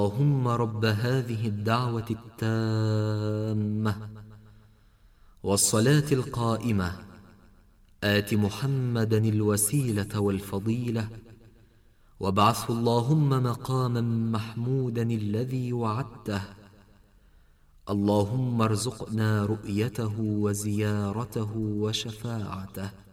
اللهم رب هذه الدعوة التامة والصلاة القائمة آت محمدا الوسيلة والفضيلة وابعثه اللهم مقاما محمودا الذي وعدته. اللهم ارزقنا رؤيته وزيارته وشفاعته.